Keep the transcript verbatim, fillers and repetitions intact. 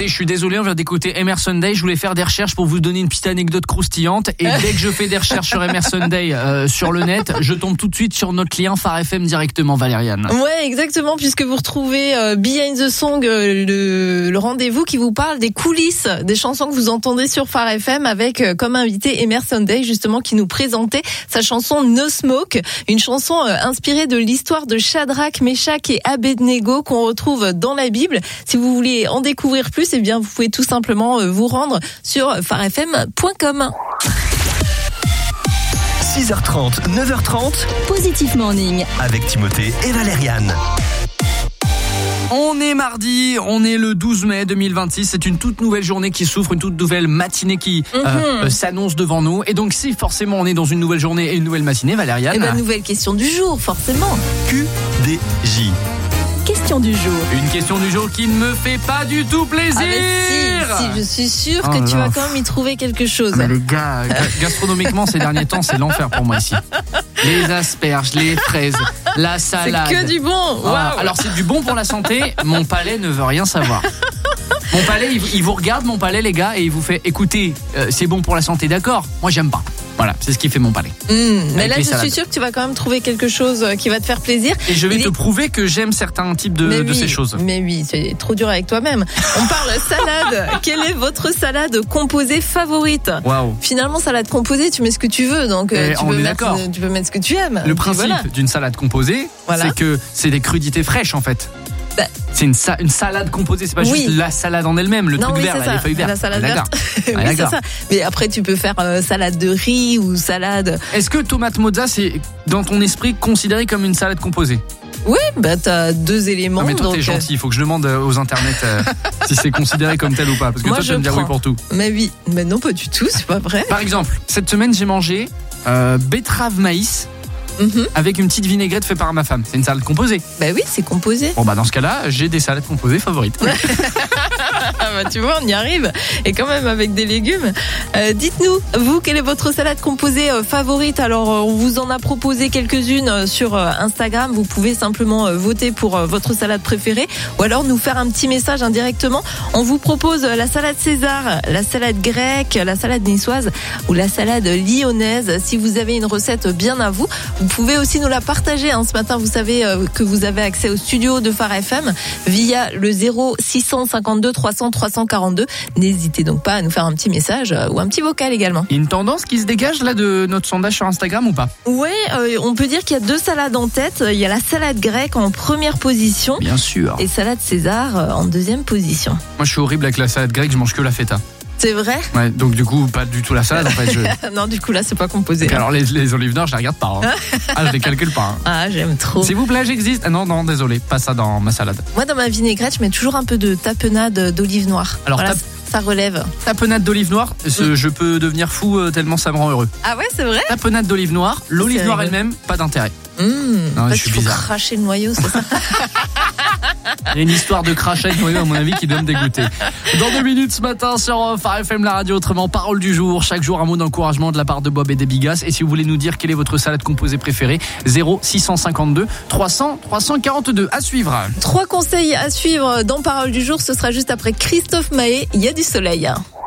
Écoutez, je suis désolé, on vient d'écouter Emerson Day. Je voulais faire des recherches pour vous donner une petite anecdote croustillante. Et dès que je fais des recherches sur Emerson Day euh, sur le net, je tombe tout de suite sur notre lien Phare F M directement, Valériane. Ouais, exactement, puisque vous retrouvez euh, Behind the Song, euh, le, le rendez-vous qui vous parle des coulisses des chansons que vous entendez sur Phare F M avec euh, comme invité Emerson Day, justement, qui nous présentait sa chanson No Smoke, une chanson euh, inspirée de l'histoire de Shadrach, Meshach et Abednego qu'on retrouve dans la Bible. Si vous voulez en découvrir plus, eh bien, vous pouvez tout simplement euh, vous rendre sur phare f m point com. six heures trente, neuf heures trente, Positif Morning avec Timothée et Valériane. On est mardi, on est le douze mai deux mille vingt-six. C'est une toute nouvelle journée qui s'ouvre, une toute nouvelle matinée qui mm-hmm. euh, s'annonce devant nous. Et donc, si forcément on est dans une nouvelle journée et une nouvelle matinée, Valériane. Eh ben, nouvelle question du jour, forcément. Q D J. Question du jour. Une question du jour qui ne me fait pas du tout plaisir. Ah si, si, je suis sûre que oh tu là. vas quand même y trouver quelque chose. Mais les gars, gastronomiquement ces derniers temps, c'est l'enfer pour moi ici. Les asperges, les fraises, la salade. C'est que du bon. Wow. Ah, alors c'est du bon pour la santé. Mon palais ne veut rien savoir. Mon palais, il, il vous regarde, mon palais, les gars, et il vous fait écoutez, euh, c'est bon pour la santé, d'accord. Moi, j'aime pas. Voilà, c'est ce qui fait mon palais. Mmh, mais là, je salades. suis sûre que tu vas quand même trouver quelque chose qui va te faire plaisir. Et je vais Il te est... prouver que j'aime certains types de, mais de oui, ces choses. Mais oui, c'est trop dur avec toi-même. On parle salade. Quelle est votre salade composée favorite ? Waouh. Finalement, salade composée, tu mets ce que tu veux, donc euh, tu, on peux est mettre, d'accord. tu peux mettre ce que tu aimes. Le Puis principe voilà. d'une salade composée, Voilà. c'est que c'est des crudités fraîches en fait. Bah, c'est une, sa- une salade composée, c'est pas oui. juste la salade en elle-même, le non, truc oui, vert, c'est là, ça. les feuilles vertes. La salade Ah, verte. d'accord. oui, Ah, c'est d'accord. ça. Mais après, tu peux faire euh, salade de riz ou salade. Est-ce que tomate mozza, c'est dans ton esprit considéré comme une salade composée ? Oui, bah t'as deux éléments. Non mais toi donc, t'es gentil, il faut que je demande aux internets euh, si c'est considéré comme tel ou pas, parce que Moi, toi tu je vas me dire oui prends. pour tout. Mais oui, mais non, pas du tout, c'est pas vrai. Par exemple, cette semaine j'ai mangé euh, betterave maïs Mm-hmm. avec une petite vinaigrette faite par ma femme. C'est une salade composée. Bah oui, c'est composé. Bon bah dans ce cas-là, j'ai des salades composées favorites. Ah bah tu vois, on y arrive. Et quand même avec des légumes. Euh, dites-nous, vous, quelle est votre salade composée euh, favorite ? Alors, euh, on vous en a proposé quelques-unes euh, sur euh, Instagram. Vous pouvez simplement euh, voter pour euh, votre salade préférée ou alors nous faire un petit message indirectement. On vous propose euh, la salade César, la salade grecque, la salade niçoise ou la salade lyonnaise. Si vous avez une recette bien à vous, vous pouvez aussi nous la partager. Hein. Ce matin, vous savez euh, que vous avez accès au studio de Phare F M via le zéro six cent cinquante-deux trois cents trois cent quarante-deux. N'hésitez donc pas à nous faire un petit message euh, ou un petit vocal également. Il y a une tendance qui se dégage là de notre sondage sur Instagram ou pas ? Ouais, euh, on peut dire qu'il y a deux salades en tête. Il y a la salade grecque en première position Bien sûr. et salade César euh, en deuxième position. Moi je suis horrible avec la salade grecque, je mange que la feta. C'est vrai ? Ouais, donc du coup pas du tout la salade en fait. Je... Non, du coup là, c'est pas composé. Donc, alors les, les olives noires je les regarde pas. Hein. Ah je les calcule pas. Hein. Ah, j'aime trop. S'il vous plaît, j'existe. Ah non, non, désolé, pas ça dans ma salade. Moi, dans ma vinaigrette, je mets toujours un peu de tapenade d'olive noire. Alors, voilà, tap- ça relève. Tapenade d'olive noire, ce- Mm. je peux devenir fou euh, tellement ça me rend heureux. Ah ouais, c'est vrai ? Tapenade d'olive noire, l'olive C'est noire rigolo. elle-même, pas d'intérêt. Mmh, Non, parce je suis qu'il faut bizarre. cracher le noyau, c'est ça ? Il y a une histoire de crachat avec noyau à mon avis qui doit me dégoûter. Dans deux minutes ce matin sur Phare F M la radio, autrement parole du jour. Chaque jour un mot d'encouragement de la part de Bob et des Bigas. Et si vous voulez nous dire quelle est votre salade composée préférée, zéro six cent cinquante-deux trois cents trois cent quarante-deux à suivre. Trois conseils à suivre dans Parole du jour, ce sera juste après Christophe Maé, il y a du soleil.